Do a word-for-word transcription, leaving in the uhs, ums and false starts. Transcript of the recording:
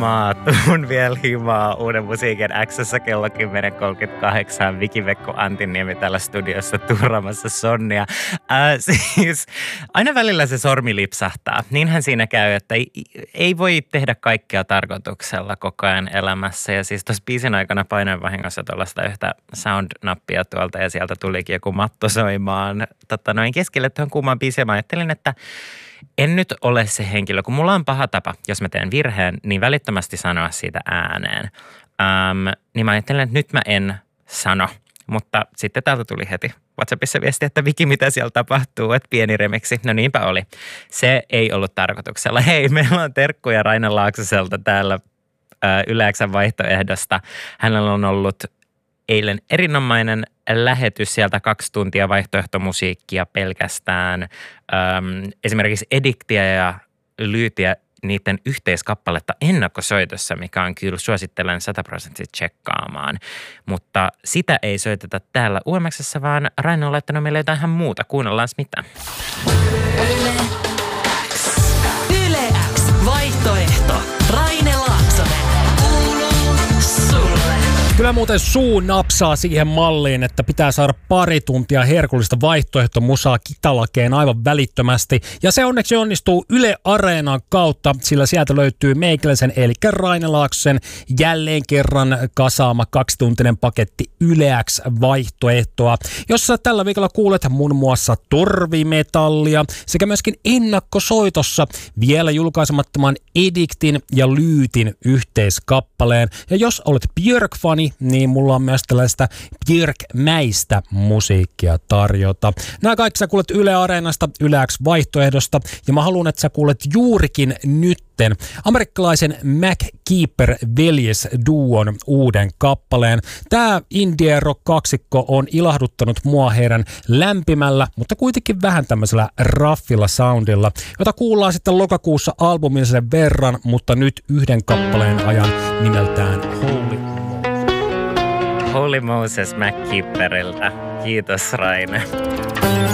maatuun vielä himaa uuden musiikin X:ssä kello kymmenen kolmekymmentäkahdeksan. Viki-Vekko Antiniemi täällä studiossa turramassa sonnia. Äh, siis aina välillä se sormi lipsahtaa. Niinhän siinä käy, että ei, ei voi tehdä kaikkea tarkoituksella koko ajan elämässä. Ja siis tuossa biisin aikana painoin vahingossa tuollaista yhtä sound-nappia tuolta ja sieltä tulikin joku matto soimaan totta noin keskelle tuohon kuumaan biisiin. Mä ajattelin, että en nyt ole se henkilö, kun mulla on paha tapa, jos mä teen virheen, niin välittömästi sanoa siitä ääneen. Ähm, niin mä ajattelen, että nyt mä en sano, mutta sitten täältä tuli heti WhatsAppissa viesti, että Viki, mitä siellä tapahtuu, että pieni remiksi. No niinpä oli. Se ei ollut tarkoituksella. Hei, meillä on terkkuja Raine Laaksoselta täällä äh, Yle X:n vaihtoehdosta. Hänellä on ollut eilen erinomainen lähetys sieltä kaksi tuntia vaihtoehtomusiikkia pelkästään. Öm, esimerkiksi Ediktiä ja Lyytiä, niiden yhteiskappaletta ennakkosoitossa, mikä on kyllä, suosittelen sataprosenttisesti tsekkaamaan. Mutta sitä ei soiteta täällä U M X:ssä, vaan Raine on laittanut meille jotain ihan muuta. Kuunnellaan mitä. Yle X. Yle X. Vaihtoehto. Raine Laaksonen. Kuuluu sulle. Kyllä muuten suu napsaa siihen malliin, että pitää saada pari tuntia herkullista vaihtoehtomusaa kitalakeen aivan välittömästi. Ja se onneksi onnistuu Yle Areenan kautta, sillä sieltä löytyy meikäläisen eli Raine Laaksosen jälleen kerran kasaama kaksituntinen paketti Yle X vaihtoehtoa, jossa tällä viikolla kuulet muun muassa torvimetallia sekä myöskin ennakkosoitossa vielä julkaisemattoman Ediktin ja Lyytin yhteiskappaleen. Ja jos olet Björk-fani, niin mulla on myös tällaista Björk-mäistä musiikkia tarjota. Nämä kaikki sä kuulet Yle Areenasta, Yle X-vaihtoehdosta, ja mä haluan, että sä kuulet juurikin nytten amerikkalaisen MacKeeper-veljesduon uuden kappaleen. Tää indie rock-kaksikko on ilahduttanut mua heidän lämpimällä, mutta kuitenkin vähän tämmöisellä raffilla soundilla, jota kuullaan sitten lokakuussa albumissa verran, mutta nyt yhden kappaleen ajan nimeltään Holy Holy Moses MacKeeperiltä. Kiitos Raine.